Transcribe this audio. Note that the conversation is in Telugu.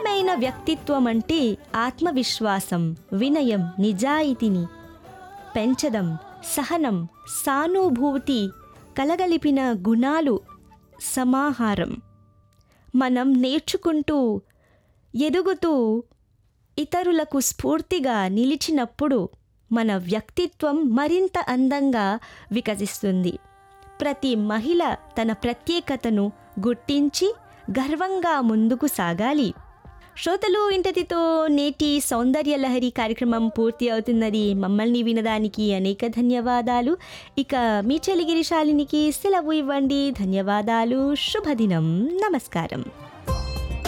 నిజమైన వ్యక్తిత్వం అంటే ఆత్మవిశ్వాసం, వినయం, నిజాయితీని పెంచడం, సహనం, సానుభూతి కలగలిపిన గుణాలు సమాహారం. మనం నేర్చుకుంటూ ఎదుగుతూ ఇతరులకు స్ఫూర్తిగా నిలిచినప్పుడు మన వ్యక్తిత్వం మరింత అందంగా వికసిస్తుంది. ప్రతి మహిళ తన ప్రత్యేకతను గుర్తించి గర్వంగా ముందుకు సాగాలి. శ్రోతలు, ఇంతటితో నేటి సౌందర్య లహరి కార్యక్రమం పూర్తి అవుతున్నది. మమ్మల్ని వినడానికి అనేక ధన్యవాదాలు. ఇక మీ చెలిగిరి శాలినికి సెలవు ఇవ్వండి. ధన్యవాదాలు. శుభదినం. నమస్కారం.